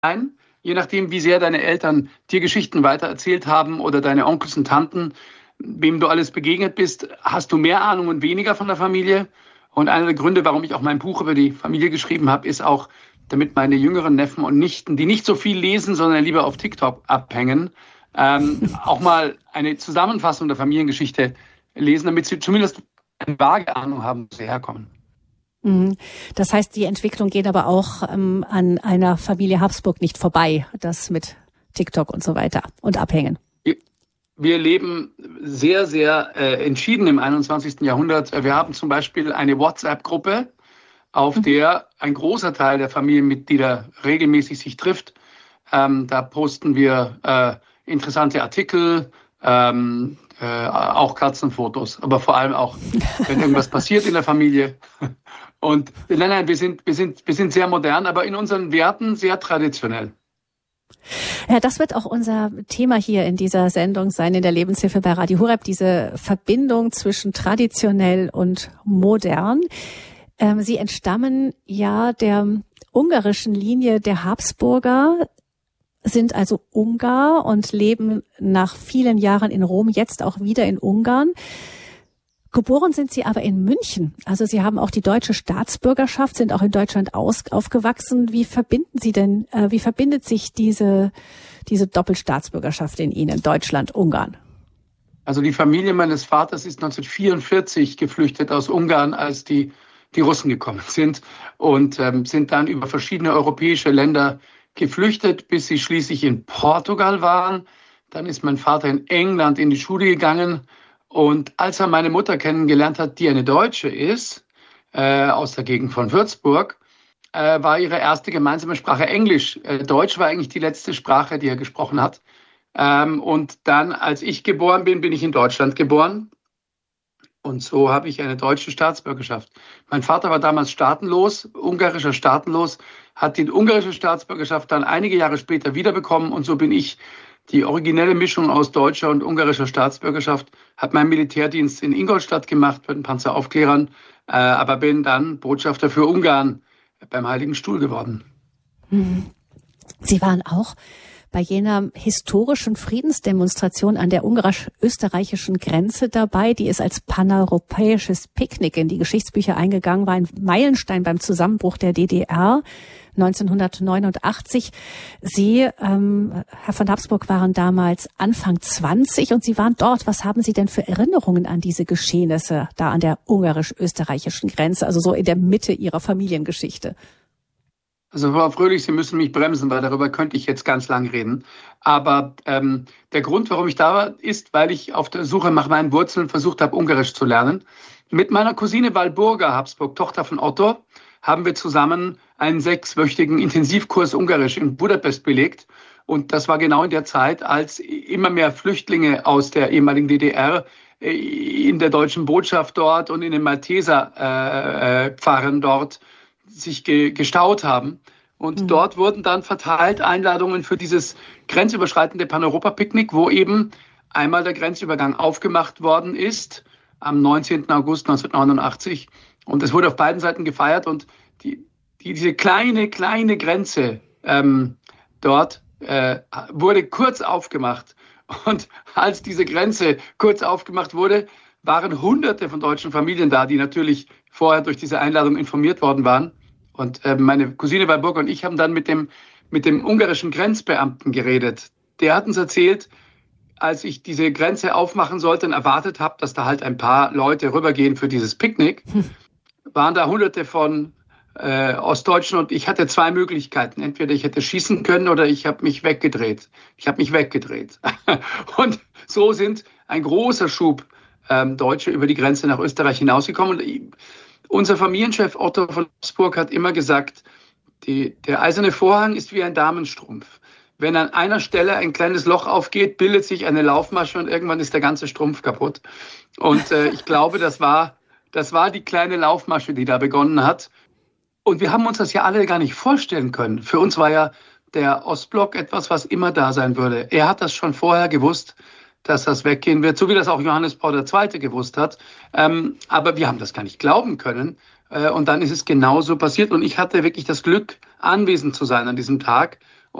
ein, je nachdem, wie sehr deine Eltern dir Geschichten weitererzählt haben oder deine Onkels und Tanten, wem du alles begegnet bist, hast du mehr Ahnung und weniger von der Familie. Und einer der Gründe, warum ich auch mein Buch über die Familie geschrieben habe, ist auch, damit meine jüngeren Neffen und Nichten, die nicht so viel lesen, sondern lieber auf TikTok abhängen, auch mal eine Zusammenfassung der Familiengeschichte lesen, damit sie zumindest eine vage Ahnung haben, wo sie herkommen. Das heißt, die Entwicklung geht aber auch an einer Familie Habsburg nicht vorbei, das mit TikTok und so weiter und Abhängen. Wir leben sehr, sehr entschieden im 21. Jahrhundert. Wir haben zum Beispiel eine WhatsApp-Gruppe, auf der ein großer Teil der Familienmitglieder regelmäßig sich trifft. Da posten wir interessante Artikel, auch Katzenfotos, aber vor allem auch, wenn irgendwas passiert in der Familie. Und nein, wir sind sehr modern, aber in unseren Werten sehr traditionell. Ja, das wird auch unser Thema hier in dieser Sendung sein, in der Lebenshilfe bei Radio Horeb, diese Verbindung zwischen traditionell und modern. Sie entstammen ja der ungarischen Linie der Habsburger, sind also Ungar und leben nach vielen Jahren in Rom, jetzt auch wieder in Ungarn. Geboren sind Sie aber in München. Also Sie haben auch die deutsche Staatsbürgerschaft, sind auch in Deutschland aufgewachsen. Wie verbindet sich diese Doppelstaatsbürgerschaft in Ihnen, Deutschland, Ungarn? Also die Familie meines Vaters ist 1944 geflüchtet aus Ungarn, als die Russen gekommen sind und sind dann über verschiedene europäische Länder geflüchtet, bis sie schließlich in Portugal waren. Dann ist mein Vater in England in die Schule gegangen. Und als er meine Mutter kennengelernt hat, die eine Deutsche ist, aus der Gegend von Würzburg, war ihre erste gemeinsame Sprache Englisch. Deutsch war eigentlich die letzte Sprache, die er gesprochen hat. Und dann, als ich geboren bin, bin ich in Deutschland geboren. Und so habe ich eine deutsche Staatsbürgerschaft. Mein Vater war damals staatenlos, ungarischer staatenlos, hat die ungarische Staatsbürgerschaft dann einige Jahre später wiederbekommen. Und so bin ich die originelle Mischung aus deutscher und ungarischer Staatsbürgerschaft, habe meinen Militärdienst in Ingolstadt gemacht bei den Panzeraufklärern, aber bin dann Botschafter für Ungarn beim Heiligen Stuhl geworden. Sie waren auch bei jener historischen Friedensdemonstration an der ungarisch-österreichischen Grenze dabei, die ist als paneuropäisches Picknick in die Geschichtsbücher eingegangen, war ein Meilenstein beim Zusammenbruch der DDR 1989. Sie, Herr von Habsburg, waren damals Anfang 20 und Sie waren dort. Was haben Sie denn für Erinnerungen an diese Geschehnisse da an der ungarisch-österreichischen Grenze, also so in der Mitte Ihrer Familiengeschichte? Also Frau Fröhlich, Sie müssen mich bremsen, weil darüber könnte ich jetzt ganz lang reden. Aber der Grund, warum ich da war, ist, weil ich auf der Suche nach meinen Wurzeln versucht habe, Ungarisch zu lernen. Mit meiner Cousine Walburga Habsburg, Tochter von Otto, haben wir zusammen einen 6-wöchigen Intensivkurs Ungarisch in Budapest belegt. Und das war genau in der Zeit, als immer mehr Flüchtlinge aus der ehemaligen DDR in der deutschen Botschaft dort und in den Malteser-Pfarren dort sich gestaut haben. Und dort wurden dann verteilt Einladungen für dieses grenzüberschreitende Paneuropa-Picknick, wo eben einmal der Grenzübergang aufgemacht worden ist, am 19. August 1989. Und es wurde auf beiden Seiten gefeiert und diese kleine Grenze dort wurde kurz aufgemacht. Und als diese Grenze kurz aufgemacht wurde, waren Hunderte von deutschen Familien da, die natürlich vorher durch diese Einladung informiert worden waren. Und meine Cousine Walburga und ich haben dann mit dem ungarischen Grenzbeamten geredet. Der hat uns erzählt, als ich diese Grenze aufmachen sollte und erwartet habe, dass da halt ein paar Leute rübergehen für dieses Picknick, waren da Hunderte von Ostdeutschen und ich hatte 2 Möglichkeiten. Entweder ich hätte schießen können oder ich habe mich weggedreht. Und so sind ein großer Schub Deutsche über die Grenze nach Österreich hinausgekommen. Und unser Familienchef Otto von Habsburg hat immer gesagt, der eiserne Vorhang ist wie ein Damenstrumpf. Wenn an einer Stelle ein kleines Loch aufgeht, bildet sich eine Laufmasche und irgendwann ist der ganze Strumpf kaputt. Und ich glaube, das war die kleine Laufmasche, die da begonnen hat. Und wir haben uns das ja alle gar nicht vorstellen können. Für uns war ja der Ostblock etwas, was immer da sein würde. Er hat das schon vorher gewusst, dass das weggehen wird, so wie das auch Johannes Paul II. Gewusst hat. Aber wir haben das gar nicht glauben können. Und dann ist es genauso passiert. Und ich hatte wirklich das Glück, anwesend zu sein an diesem Tag